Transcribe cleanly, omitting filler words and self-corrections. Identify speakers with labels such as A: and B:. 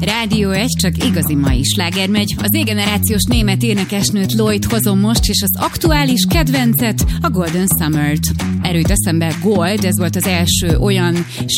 A: Rádió 1, csak igazi mai sláger megy. Az Z-generációs német énekesnőt Lloyd hozom most, és az aktuális kedvencet, a Golden Summer-t. Erőt eszembe Gold, ez volt az első olyan